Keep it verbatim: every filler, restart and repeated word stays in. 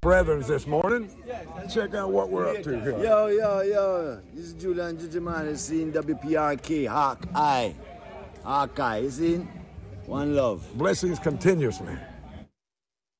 brethren this morning. Check out what we're up to here. Yo, yo, yo. This is Julian Gigiman. You seen W P R K, Hawk Eye. Hawk Eye, you seen? One love. Blessings continuously.